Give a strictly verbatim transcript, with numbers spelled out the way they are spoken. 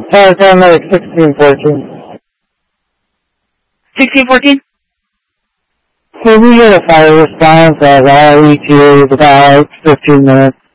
Uh, paramedic sixteen fourteen. sixteen fourteen? So we get a fire response at all E T A is about fifteen minutes.